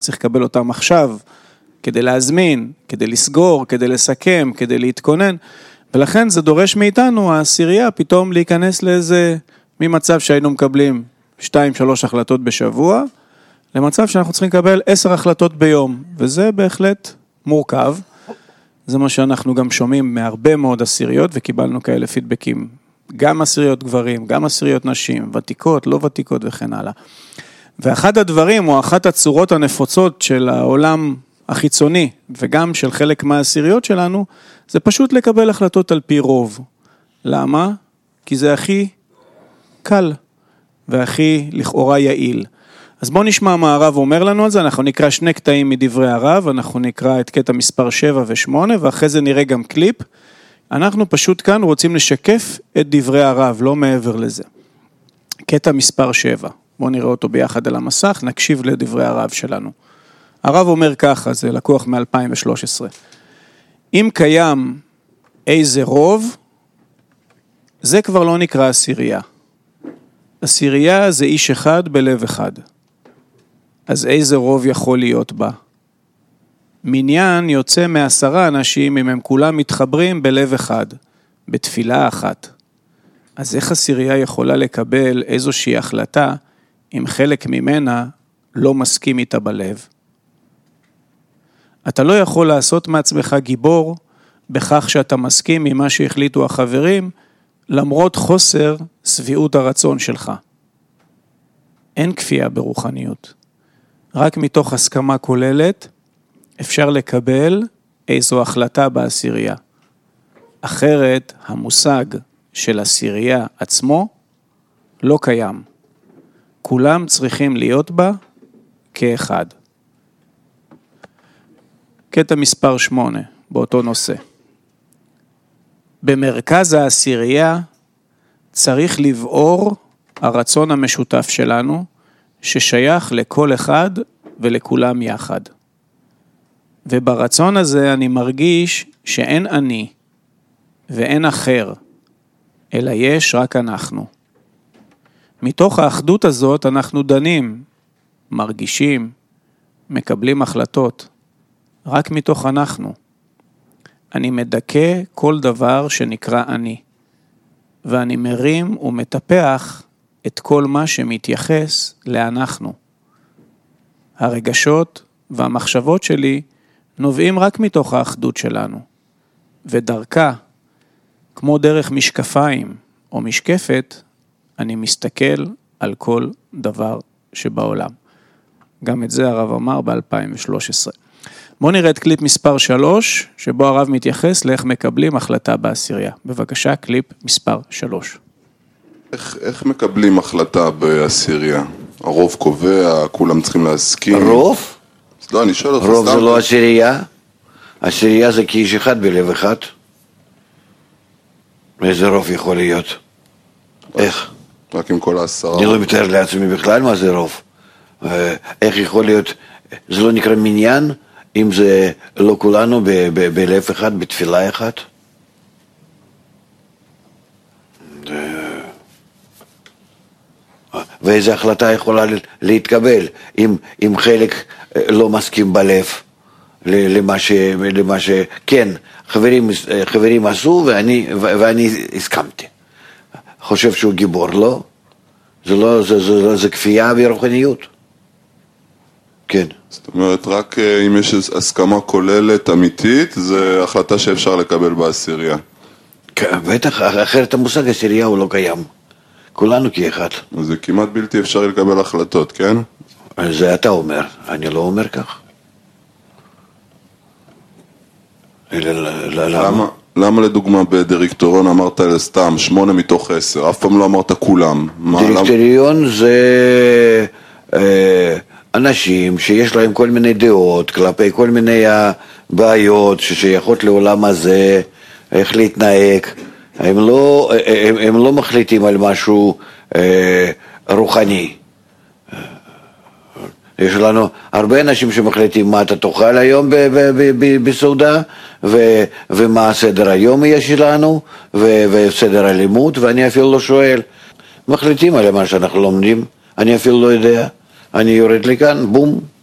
צריך לקבל אותם עכשיו, כדי להזמין, כדי לסגור, כדי לסכם, כדי להתכונן, ולכן זה דורש מאיתנו, העשירייה, פתאום להיכנס לאיזה, ממצב שהיינו מקבלים 2-3 החלטות בשבוע, למצב שאנחנו צריכים לקבל 10 החלטות ביום, וזה בהחלט מורכב, זה מה שאנחנו גם שומעים מהרבה מאוד עשיריות, וקיבלנו כאלה פידבקים, גם עשיריות גברים, גם עשיריות נשים, ותיקות, לא ותיקות וכן הלאה. ואחד הדברים, או אחת הצורות הנפוצות של העולם החיצוני, וגם של חלק מהעשיריות שלנו, זה פשוט לקבל החלטות על פי רוב. למה? כי זה הכי קל, והכי לכאורה יעיל. אז בואו נשמע מה הרב אומר לנו על זה, אנחנו נקרא 2 קטעים מדברי הרב, אנחנו נקרא את קטע מספר 7 ו8, ואחרי זה נראה גם קליפ. אנחנו פשוט כאן רוצים לשקף את דברי הרב, לא מעבר לזה. קטע מספר 7, בואו נראה אותו ביחד על המסך, נקשיב לדברי הרב שלנו. הרב אומר ככה, זה לקוח מ-2013. אם קיים איזה רוב, זה כבר לא נקרא עשירייה. עשירייה זה איש אחד בלב אחד. אז איזה רוב יכול להיות בה? מניין יוצא מ10 אנשים אם הם כולם מתחברים בלב אחד, בתפילה אחת. אז איך עשירייה יכולה לקבל איזושהי החלטה אם חלק ממנה לא מסכים איתה בלב? אתה לא יכול לעשות מעצמך גיבור בכך שאתה מסכים ממה שהחליטו החברים, למרות חוסר סביעות הרצון שלך. אין כפייה ברוחניות. רק מתוך הסכמה כוללת אפשר לקבל איזו החלטה בעשירייה. אחרת המושג של עשירייה עצמו לא קיים. כולם צריכים להיות בה כאחד. קטע מספר 8 באותו נושא. במרכז העשירייה צריך לבעור הרצון המשותף שלנו, ששייך לכל אחד ולכולם יחד. וברצון הזה אני מרגיש שאין אני ואין אחר, אלא יש רק אנחנו. מתוך האחדות הזאת אנחנו דנים, מרגישים, מקבלים החלטות, רק מתוך אנחנו. אני מדכא כל דבר שנקרא אני, ואני מרים ומטפח את כל מה שמתייחס לאנחנו. הרגשות והמחשבות שלי נובעים רק מתוך האחדות שלנו, ודרכה, כמו דרך משקפיים או משקפת, אני מסתכל על כל דבר שבעולם. גם את זה הרב אמר ב-2013. בואו נראה את קליפ מספר 3, שבו הרב מתייחס לאיך מקבלים החלטה בעשירייה. בבקשה, קליפ מספר 3. איך מקבלים החלטה בעשירייה? הרוב קובע, כולם צריכים להסכים. רוב? לא, אני שואל אותך רוב זה לא עשירייה. עשירייה זה כאיש אחד בלב אחד. איזה רוב יכול להיות? איך? רק עם כל 10. אני לא מתאר לעצמי בכלל מה זה רוב. איך יכול להיות? זה לא נקרא מניין? אם זה לא כולנו בלב אחד, בתפילה אחת? ואיזו החלטה יכולה להתקבל אם חלק לא מסכים בלב למה כן, חברים עשו ואני הסכמתי. חושב שהוא גיבור, לא? זה כפייה ברוחניות. כן. זאת אומרת, רק אם יש הסכמה כוללת אמיתית, זה החלטה שאפשר לקבל בעשירייה. כן, בטח, אחרת המושג עשירייה הוא לא קיים. כולנו כאחד. זה כמעט בלתי אפשרי לקבל החלטות, כן? זה אתה אומר, אני לא אומר כך. למה לדוגמה בדירקטוריון אמרת סתם 8 מתוך 10, אף פעם לא אמרת כולם? דירקטוריון זה אנשים שיש להם כל מיני דעות כלפי כל מיני בעיות ששייכות לעולם הזה, איך להתנהג. הם לא מחליטים על משהו רוחני. יש לנו הרבה אנשים שמחליטים מה אתה תאכל היום בסעודה, ומה סדר היום יש לנו, וסדר הלימוד, ואני אפילו לא שואל. מחליטים על מה שאנחנו לומדים, אני אפילו לא יודע. אני יורד לכאן, בום,